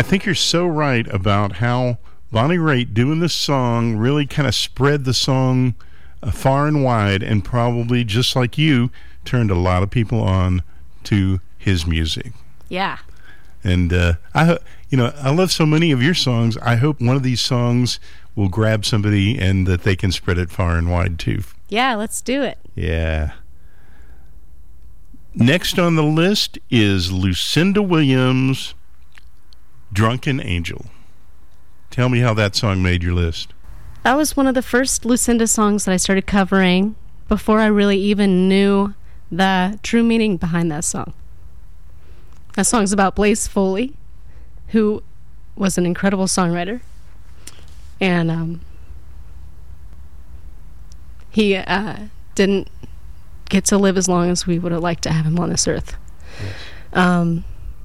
think you're so right about how Bonnie Raitt doing this song really kind of spread the song far and wide, and probably, just like you, turned a lot of people on to his music. Yeah. And I love so many of your songs. I hope one of these songs will grab somebody and that they can spread it far and wide too. Yeah, let's do it. Yeah. Next on the list is Lucinda Williams, Drunken Angel. Tell me how that song made your list. That was one of the first Lucinda songs that I started covering before I really even knew the true meaning behind that song. That song's about Blaze Foley, who was an incredible songwriter. And he didn't get to live as long as we would have liked to have him on this earth. Yes.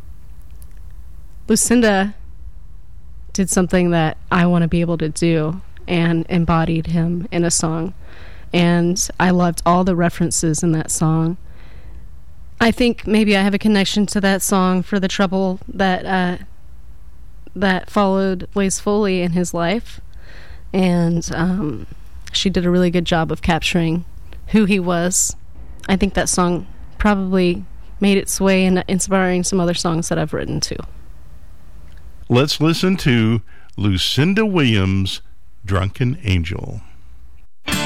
Lucinda did something that I want to be able to do and embodied him in a song. And I loved all the references in that song. I think maybe I have a connection to that song for the trouble that followed Blaze Foley in his life. And she did a really good job of capturing who he was. I think that song probably made its way in inspiring some other songs that I've written too. Let's listen to Lucinda Williams, Drunken Angel.